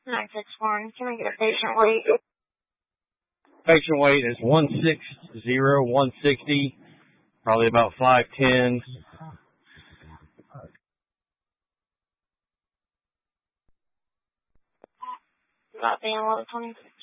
961. Can I get a patient weight? Patient weight is 160, 160, probably about 5'10". About being 1120.